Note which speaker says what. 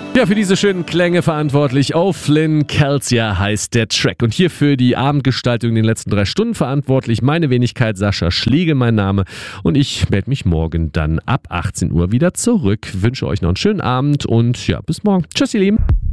Speaker 1: Ja, für diese schönen Klänge verantwortlich O'Flynn Calcia heißt der Track. Und hier für die Abendgestaltung in den letzten 3 Stunden verantwortlich meine Wenigkeit Sascha Schlegel, mein Name. Und ich melde mich morgen dann ab 18 Uhr wieder zurück. Wünsche euch noch einen schönen Abend und ja, bis morgen. Tschüss, ihr Lieben.